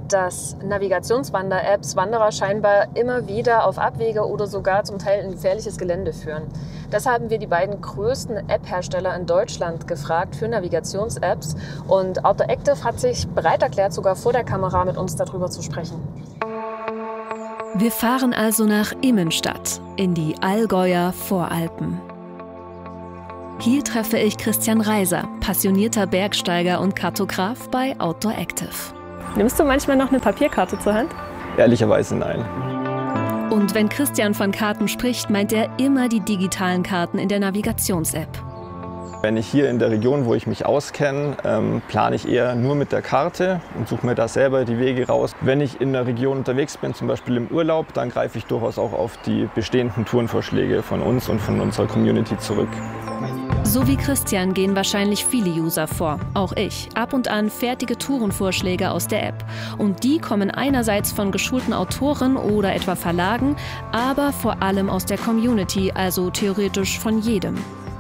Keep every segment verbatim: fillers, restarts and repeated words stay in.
dass Navigationswander-Apps Wanderer scheinbar immer wieder auf Abwege oder sogar zum Teil in gefährliches Gelände führen. Deshalb haben wir die beiden größten App-Hersteller in Deutschland gefragt für Navigations-Apps. Und Outdoor Active hat sich bereit erklärt, sogar vor der Kamera mit uns darüber zu sprechen. Wir fahren also nach Immenstadt in die Allgäuer Voralpen. Hier treffe ich Christian Reiser, passionierter Bergsteiger und Kartograf bei Outdoor Active. Nimmst du manchmal noch eine Papierkarte zur Hand? Ehrlicherweise nein. Und wenn Christian von Karten spricht, meint er immer die digitalen Karten in der Navigations-App. Wenn ich hier in der Region, wo ich mich auskenne, ähm, plane ich eher nur mit der Karte und suche mir da selber die Wege raus. Wenn ich in der Region unterwegs bin, zum Beispiel im Urlaub, dann greife ich durchaus auch auf die bestehenden Tourenvorschläge von uns und von unserer Community zurück. So wie Christian gehen wahrscheinlich viele User vor, auch ich. Ab und an fertige Tourenvorschläge aus der App. Und die kommen einerseits von geschulten Autoren oder etwa Verlagen, aber vor allem aus der Community, also theoretisch von jedem.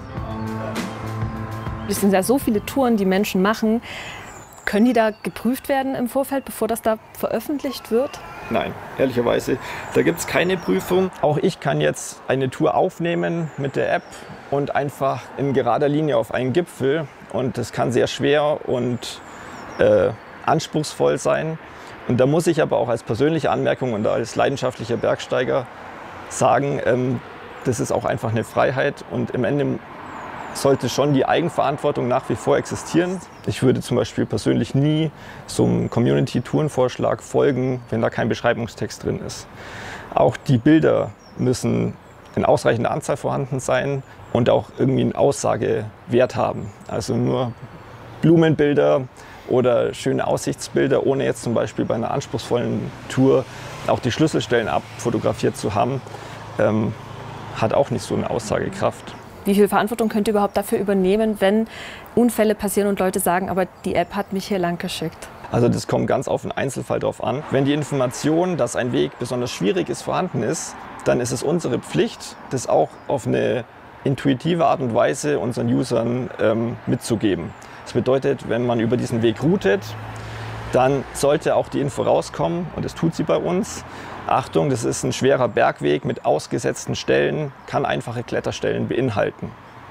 Es sind ja so viele Touren, die Menschen machen. Können die da geprüft werden im Vorfeld, bevor das da veröffentlicht wird? Nein, ehrlicherweise, da gibt es keine Prüfung. Auch ich kann jetzt eine Tour aufnehmen mit der App und einfach in gerader Linie auf einen Gipfel. Und das kann sehr schwer und äh, anspruchsvoll sein. Und da muss ich aber auch als persönliche Anmerkung und als leidenschaftlicher Bergsteiger sagen, ähm, das ist auch einfach eine Freiheit und im Ende sollte schon die Eigenverantwortung nach wie vor existieren. Ich würde zum Beispiel persönlich nie so einem Community-Tourenvorschlag folgen, wenn da kein Beschreibungstext drin ist. Auch die Bilder müssen in ausreichender Anzahl vorhanden sein und auch irgendwie einen Aussagewert haben. Also nur Blumenbilder oder schöne Aussichtsbilder, ohne jetzt zum Beispiel bei einer anspruchsvollen Tour auch die Schlüsselstellen abfotografiert zu haben, ähm, hat auch nicht so eine Aussagekraft. Wie viel Verantwortung könnt ihr überhaupt dafür übernehmen, wenn Unfälle passieren und Leute sagen, aber die App hat mich hier lang geschickt? Also das kommt ganz auf den Einzelfall drauf an. Wenn die Information, dass ein Weg besonders schwierig ist, vorhanden ist, dann ist es unsere Pflicht, das auch auf eine intuitive Art und Weise unseren Usern ähm, mitzugeben. Das bedeutet, wenn man über diesen Weg routet, dann sollte auch die Info rauskommen und das tut sie bei uns. Achtung, das ist ein schwerer Bergweg mit ausgesetzten Stellen, kann einfache Kletterstellen beinhalten.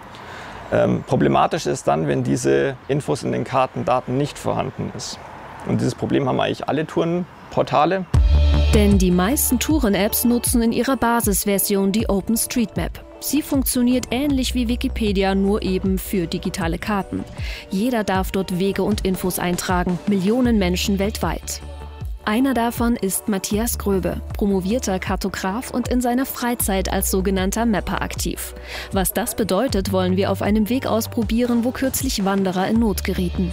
Ähm, problematisch ist dann, wenn diese Infos in den Kartendaten nicht vorhanden ist. Und dieses Problem haben eigentlich alle Tourenportale. Denn die meisten Touren-Apps nutzen in ihrer Basisversion die OpenStreetMap. Sie funktioniert ähnlich wie Wikipedia, nur eben für digitale Karten. Jeder darf dort Wege und Infos eintragen, Millionen Menschen weltweit. Einer davon ist Matthias Gröbe, promovierter Kartograf und in seiner Freizeit als sogenannter Mapper aktiv. Was das bedeutet, wollen wir auf einem Weg ausprobieren, wo kürzlich Wanderer in Not gerieten.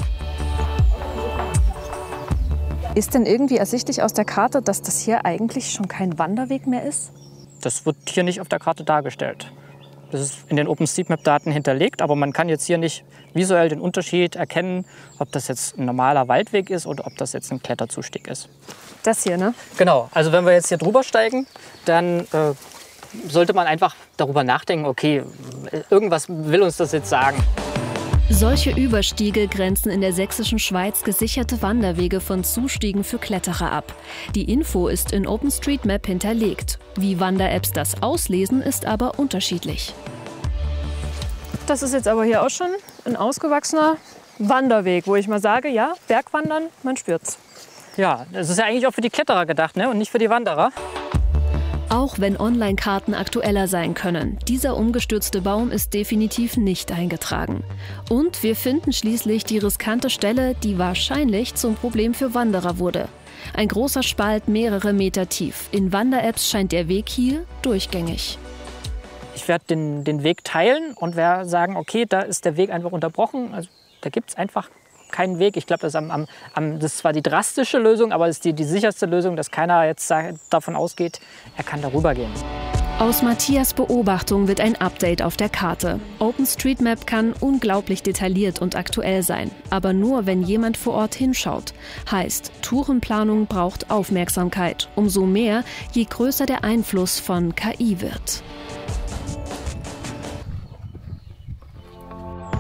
Ist denn irgendwie ersichtlich aus der Karte, dass das hier eigentlich schon kein Wanderweg mehr ist? Das wird hier nicht auf der Karte dargestellt. Das ist in den OpenStreetMap-Daten hinterlegt, aber man kann jetzt hier nicht visuell den Unterschied erkennen, ob das jetzt ein normaler Waldweg ist oder ob das jetzt ein Kletterzustieg ist. Das hier, ne? Genau, also wenn wir jetzt hier drüber steigen, dann äh, sollte man einfach darüber nachdenken, okay, irgendwas will uns das jetzt sagen. Solche Überstiege grenzen in der sächsischen Schweiz gesicherte Wanderwege von Zustiegen für Kletterer ab. Die Info ist in OpenStreetMap hinterlegt. Wie Wander-Apps das auslesen, ist aber unterschiedlich. Das ist jetzt aber hier auch schon ein ausgewachsener Wanderweg, wo ich mal sage, ja, Bergwandern, man spürt's. Ja, das ist ja eigentlich auch für die Kletterer gedacht, ne? Und nicht für die Wanderer. Auch wenn Online-Karten aktueller sein können, dieser umgestürzte Baum ist definitiv nicht eingetragen. Und wir finden schließlich die riskante Stelle, die wahrscheinlich zum Problem für Wanderer wurde. Ein großer Spalt mehrere Meter tief. In Wander-Apps scheint der Weg hier durchgängig. Ich werde den, den Weg teilen und werde sagen, okay, da ist der Weg einfach unterbrochen. Also, da gibt es einfach keinen Weg. Ich glaube, das, am, am, am, das ist zwar die drastische Lösung, aber es ist die, die sicherste Lösung, dass keiner jetzt davon ausgeht, er kann darüber gehen. Aus Matthias' Beobachtung wird ein Update auf der Karte. OpenStreetMap kann unglaublich detailliert und aktuell sein, aber nur, wenn jemand vor Ort hinschaut. Heißt, Tourenplanung braucht Aufmerksamkeit. Umso mehr, je größer der Einfluss von K I wird.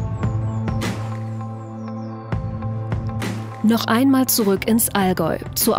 Noch einmal zurück ins Allgäu, zur